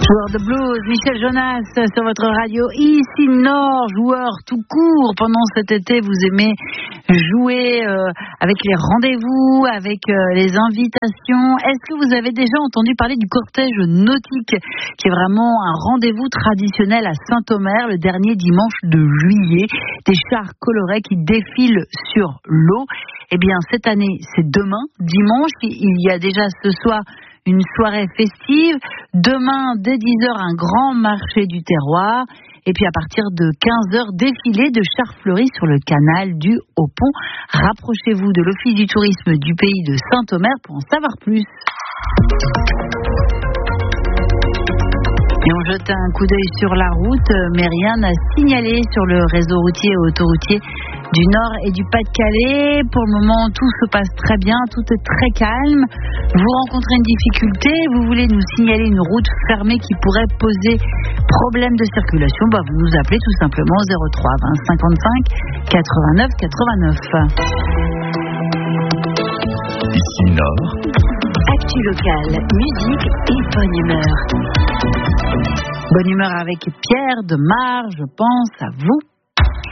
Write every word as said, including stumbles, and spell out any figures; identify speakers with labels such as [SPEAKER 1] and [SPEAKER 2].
[SPEAKER 1] Joueur de blues, Michel Jonas sur votre radio. Ici Nord, joueur tout court. Pendant cet été, vous aimez jouer euh, avec les rendez-vous, avec euh, les invitations. Est-ce que vous avez déjà entendu parler du cortège nautique, qui est vraiment un rendez-vous traditionnel à Saint-Omer, le dernier dimanche de juillet? Des chars colorés qui défilent sur l'eau. Eh bien, cette année, c'est demain, dimanche. Il y a déjà ce soir une soirée festive. Demain, dès dix heures, un grand marché du terroir. Et puis à partir de quinze heures, défilé de chars fleuris sur le canal du Haut-Pont. Rapprochez-vous de l'Office du tourisme du pays de Saint-Omer pour en savoir plus. Et on jette un coup d'œil sur la route, mais rien n'a signalé sur le réseau routier et autoroutier du Nord et du Pas-de-Calais. Pour le moment, tout se passe très bien, tout est très calme. Vous rencontrez une difficulté, vous voulez nous signaler une route fermée qui pourrait poser problème de circulation, bah vous nous appelez tout simplement au zéro trois vingt cinquante-cinq quatre-vingt-neuf quatre-vingt-neuf.
[SPEAKER 2] Ici Nord.
[SPEAKER 3] Actu locale, musique et bonne humeur.
[SPEAKER 1] Bonne humeur avec Pierre de Mar, je pense à vous.